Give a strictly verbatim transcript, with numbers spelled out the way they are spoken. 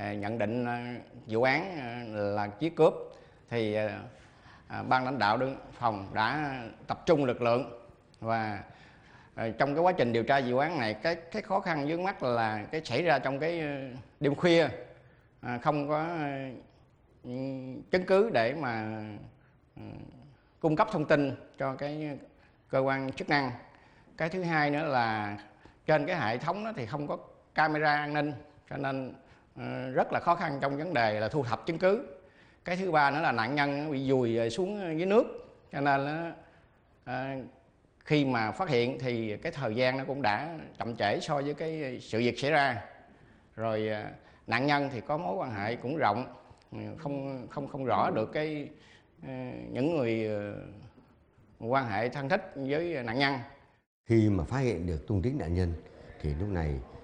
nhận định vụ án là giết cướp thì ban lãnh đạo đơn phòng đã tập trung lực lượng, và trong cái quá trình điều tra vụ án này, cái cái khó khăn vướng mắt là cái xảy ra trong cái đêm khuya, không có chứng cứ để mà cung cấp thông tin cho cái cơ quan chức năng. Cái thứ hai nữa là trên cái hệ thống đó thì không có camera an ninh, cho nên rất là khó khăn trong vấn đề là thu thập chứng cứ. Cái thứ ba nữa là nạn nhân bị vùi xuống dưới nước, cho nên là, à, khi mà phát hiện thì cái thời gian nó cũng đã chậm trễ so với cái sự việc xảy ra. Rồi nạn nhân thì có mối quan hệ cũng rộng, không không không rõ được cái những người quan hệ thân thích với nạn nhân. Khi mà phát hiện được tung tích nạn nhân thì lúc này